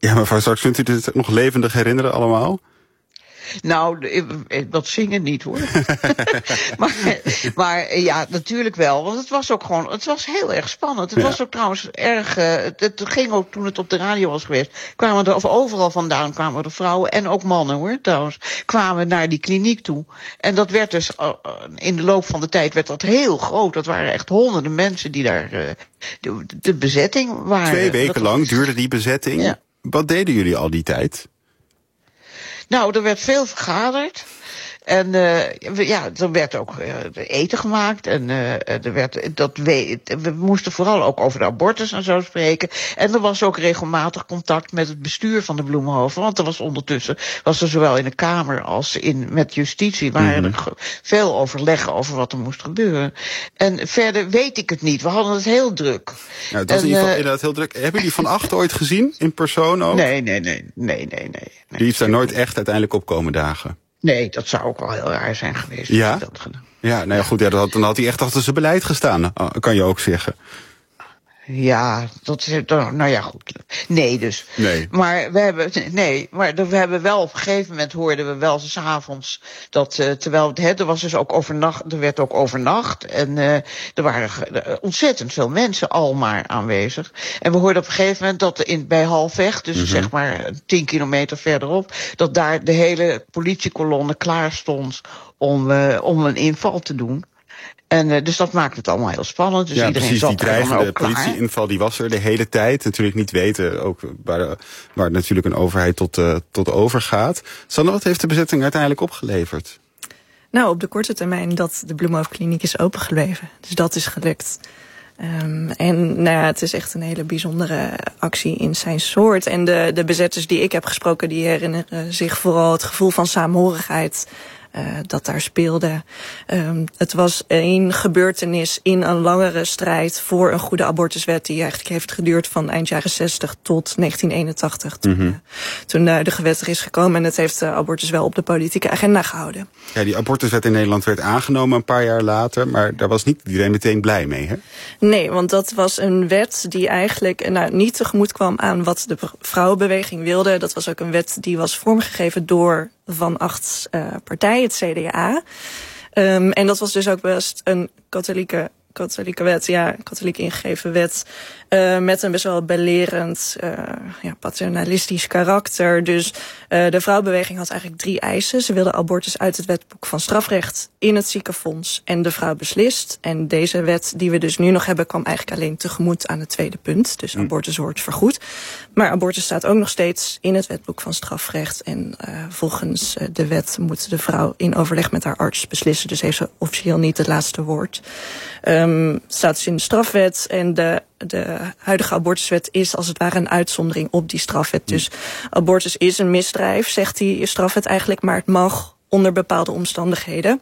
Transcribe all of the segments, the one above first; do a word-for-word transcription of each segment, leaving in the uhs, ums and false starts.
Ja, mevrouw Straks, kunt u dit nog levendig herinneren allemaal? Nou, dat zingen niet hoor. maar, maar ja, natuurlijk wel. Want het was ook gewoon, het was heel erg spannend. Het ja. was ook trouwens erg, uh, het, het ging ook toen het op de radio was geweest. Kwamen er, of overal vandaan kwamen er vrouwen en ook mannen hoor trouwens. Kwamen naar die kliniek toe. En dat werd dus, uh, in de loop van de tijd werd dat heel groot. Dat waren echt honderden mensen die daar, uh, de, de bezetting waren. Twee weken lang duurde die bezetting. Ja. Wat deden jullie al die tijd? Nou, er werd veel vergaderd. En uh, ja, er werd ook uh, eten gemaakt. En uh, er werd, dat we, we moesten vooral ook over de abortus en zo spreken. En er was ook regelmatig contact met het bestuur van de Bloemenhoven. Want er was ondertussen, was er zowel in de Kamer als in, met justitie, waren mm-hmm. er veel overleggen over wat er moest gebeuren. En verder weet ik het niet. We hadden het heel druk. Nou, het was en, in ieder geval inderdaad heel druk. Hebben jullie Van Acht ooit gezien? In persoon ook? Nee, nee, nee, nee, nee, nee. nee Die heeft daar nooit echt uiteindelijk op komen dagen. Nee, dat zou ook wel heel raar zijn geweest. Ja? Als dat gedaan. Ja, nou ja, goed, ja, dat had, dan had hij echt achter zijn beleid gestaan, kan je ook zeggen. Ja, dat is, nou ja, goed. Nee, dus. Nee. Maar we hebben, nee, maar we hebben wel op een gegeven moment hoorden we wel 's avonds dat, uh, terwijl het, hè, er was dus ook overnacht, er werd ook overnacht en uh, er waren ontzettend veel mensen al maar aanwezig. En we hoorden op een gegeven moment dat in, bij Halfweg, dus mm-hmm. zeg maar tien kilometer verderop, dat daar de hele politiekolonne klaar stond om, uh, om een inval te doen. En uh, dus dat maakt het allemaal heel spannend. Dus ja, iedereen precies, zat die dreigende klaar. politieinval die was er de hele tijd. Natuurlijk niet weten, ook waar, waar natuurlijk een overheid tot, uh, tot overgaat. Sanne, wat heeft de bezetting uiteindelijk opgeleverd? Nou, op de korte termijn dat de Bloemenhoofdkliniek is opengebleven. Dus dat is gelukt. Um, en nou ja, het is echt een hele bijzondere actie in zijn soort. En de, de bezetters die ik heb gesproken, die herinneren zich vooral het gevoel van saamhorigheid Uh, dat daar speelde. Um, het was één gebeurtenis in een langere strijd voor een goede abortuswet die eigenlijk heeft geduurd van eind jaren zestig tot negentien eenentachtig. Toen, mm-hmm. uh, toen de huidige wet er is gekomen en het heeft de abortus wel op de politieke agenda gehouden. Ja, die abortuswet in Nederland werd aangenomen een paar jaar later, maar daar was niet iedereen meteen blij mee, hè? Nee, want dat was een wet die eigenlijk nou, niet tegemoet kwam aan wat de vrouwenbeweging wilde. Dat was ook een wet die was vormgegeven door Van Acht's uh, partij, het C D A. Um, en dat was dus ook best een katholieke, katholieke wet, ja, katholiek ingegeven wet, uh, met een best wel belerend, uh, ja, paternalistisch karakter. Dus uh, de vrouwenbeweging had eigenlijk drie eisen. Ze wilde abortus uit het wetboek van strafrecht, in het ziekenfonds en de vrouw beslist. En deze wet die we dus nu nog hebben kwam eigenlijk alleen tegemoet aan het tweede punt. Dus abortus wordt vergoed. Maar abortus staat ook nog steeds in het wetboek van strafrecht. En uh, volgens uh, de wet moet de vrouw in overleg met haar arts beslissen. Dus heeft ze officieel niet het laatste woord. Um, staat dus in de strafwet. En de, de huidige abortuswet is als het ware een uitzondering op die strafwet. Dus abortus is een misdrijf, zegt die strafwet eigenlijk. Maar het mag onder bepaalde omstandigheden.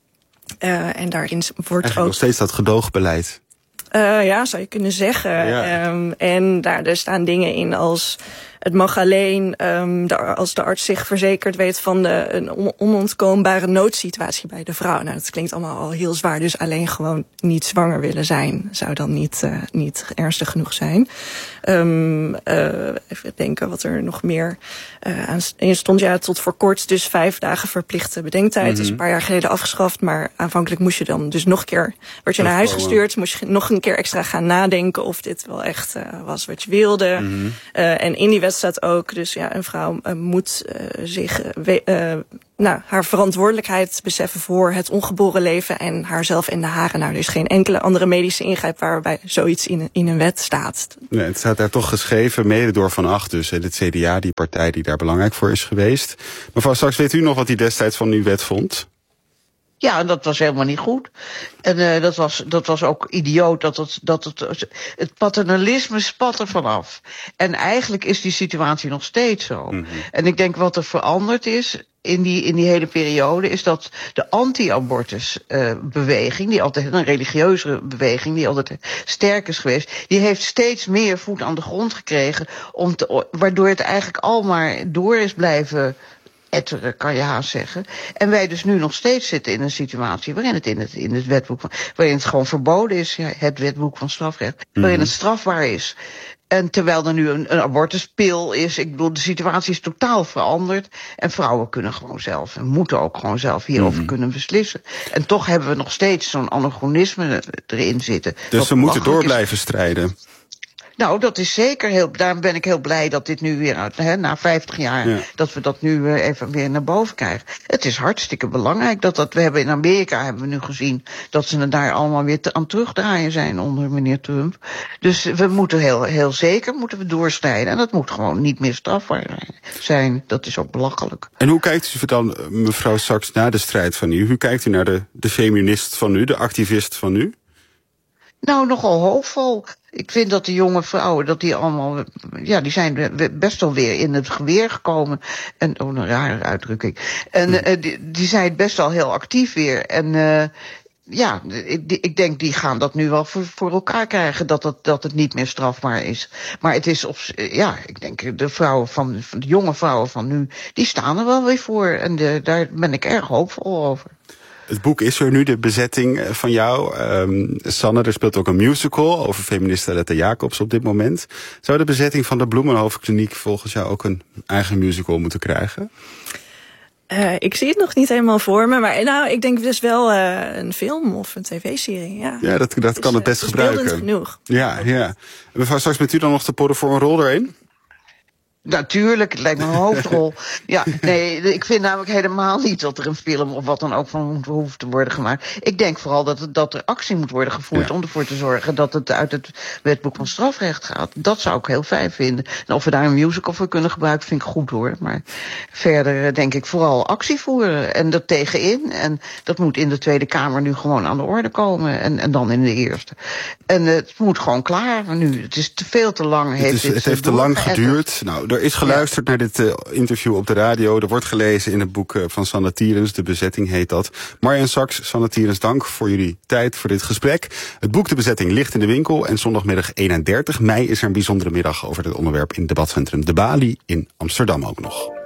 Uh, en daarin wordt eigenlijk ook nog steeds dat gedoogbeleid. Uh, ja, zou je kunnen zeggen. Ja. Um, en daar er staan dingen in als het mag alleen um, de, als de arts zich verzekerd weet van de, een on- onontkoombare noodsituatie bij de vrouw. Nou, dat klinkt allemaal al heel zwaar. Dus alleen gewoon niet zwanger willen zijn zou dan niet, uh, niet ernstig genoeg zijn. Um, uh, even denken wat er nog meer uh, aan in stond. Ja, tot voor kort dus vijf dagen verplichte bedenktijd. Mm-hmm. Dat is een paar jaar geleden afgeschaft. Maar aanvankelijk moest je dan dus nog een keer, werd je naar huis gestuurd. Moest je nog een keer extra gaan nadenken of dit wel echt uh, was wat je wilde. Mm-hmm. Uh, en in die wet staat ook, dus ja, een vrouw uh, moet uh, zich uh, we, uh, nou, haar verantwoordelijkheid beseffen voor het ongeboren leven en haarzelf en de haren. Nou, er is geen enkele andere medische ingreep waarbij zoiets in, in een wet staat. Nee, het staat daar toch geschreven, mede door Van Acht dus, het C D A, die partij die daar belangrijk voor is geweest. Mevrouw Straks, weet u nog wat hij destijds van uw wet vond? Ja, dat was helemaal niet goed. En uh, dat, was, dat was ook idioot. Dat het, dat het, het paternalisme spat er vanaf. En eigenlijk is die situatie nog steeds zo. Mm-hmm. En ik denk wat er veranderd is in die, in die hele periode is dat de anti-abortus-beweging, uh, die altijd een religieuze beweging, die altijd sterk is geweest, die heeft steeds meer voet aan de grond gekregen, om te, waardoor het eigenlijk al maar door is blijven etteren, kan je haast zeggen. En wij dus nu nog steeds zitten in een situatie waarin het in het, in het wetboek van, waarin het gewoon verboden is, ja, het wetboek van strafrecht, waarin het strafbaar is En terwijl er nu een, een abortuspil is, ik bedoel, de situatie is totaal veranderd. En vrouwen kunnen gewoon zelf, en moeten ook gewoon zelf hierover mm. kunnen beslissen. En toch hebben we nog steeds zo'n anachronisme erin zitten. Dus we moeten door blijven strijden. Nou, dat is zeker heel. Daarom ben ik heel blij dat dit nu weer, hè, na vijftig jaar, ja. dat we dat nu even weer naar boven krijgen. Het is hartstikke belangrijk dat dat. We hebben in Amerika hebben we nu gezien dat ze er daar allemaal weer te, aan terugdraaien zijn onder meneer Trump. Dus we moeten heel, heel zeker moeten we doorstrijden. En dat moet gewoon niet meer strafbaar zijn. Dat is ook belachelijk. En hoe kijkt u dan, mevrouw Saks, naar de strijd van u? Hoe kijkt u naar de, de feminist van nu, de activist van nu? Nou, nogal hoopvol. Ik vind dat de jonge vrouwen, dat die allemaal, ja, die zijn best wel weer in het geweer gekomen. En, oh, een rare uitdrukking. En uh, die, die zijn best wel heel actief weer. En uh, ja, ik, ik denk die gaan dat nu wel voor, voor elkaar krijgen, dat, dat, dat het niet meer strafbaar is. Maar het is op, ja, ik denk de vrouwen van, de jonge vrouwen van nu, die staan er wel weer voor. En de, daar ben ik erg hoopvol over. Het boek is er nu, de bezetting van jou. Um, Sanne, er speelt ook een musical over feministe Aletta Jacobs op dit moment. Zou de bezetting van de Bloemenhoofdkliniek volgens jou ook een eigen musical moeten krijgen? Uh, ik zie het nog niet helemaal voor me, maar nou, ik denk dus wel uh, een film of een tv-serie. Ja, ja dat, dat kan het best uh, gebruiken. Genoeg. Ja, ja. Mevrouw, straks bent u dan nog te podden voor een rol erin? Natuurlijk, het lijkt me een hoofdrol. Ja, nee, ik vind namelijk helemaal niet dat er een film of wat dan ook van hoeft te worden gemaakt. Ik denk vooral dat, het, dat er actie moet worden gevoerd ja. om ervoor te zorgen dat het uit het wetboek van strafrecht gaat. Dat zou ik heel fijn vinden. En of we daar een musical voor kunnen gebruiken, vind ik goed hoor. Maar verder denk ik vooral actie voeren en er tegenin. En dat moet in de Tweede Kamer nu gewoon aan de orde komen. En, en dan in de Eerste. En uh, het moet gewoon klaar nu. Het is te veel te lang. Heeft het, is, het heeft te lang geduurd. Nou, er is geluisterd ja. naar dit uh, interview op de radio. Er wordt gelezen in het boek uh, van Sanne Tierens. De bezetting heet dat. Marjan Saks, Sanne Tierens, dank voor jullie tijd, voor dit gesprek. Het boek De Bezetting ligt in de winkel. En zondagmiddag eenendertig mei is er een bijzondere middag over dit onderwerp in het debatcentrum De Balie in Amsterdam ook nog.